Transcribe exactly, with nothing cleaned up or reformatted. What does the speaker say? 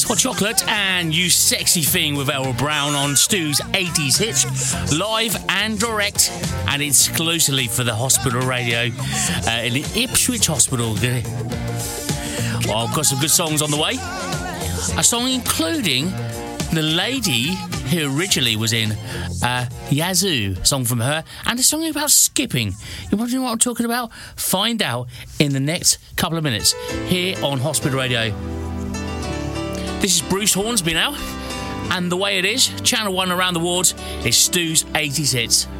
Hot Chocolate and You Sexy Thing with Errol Brown on Stu's eighties Hits, live and direct and exclusively for the Hospital Radio uh, in the Ipswich Hospital. Well, I've got some good songs on the way. A song including the lady who originally was in uh, Yazoo, a song from her, and a song about skipping. You wondering what I'm talking about? Find out in the next couple of minutes here on Hospital Radio. This is Bruce Hornsby now, and the way it is, Channel one around the wards, is Stu's eighties Hits.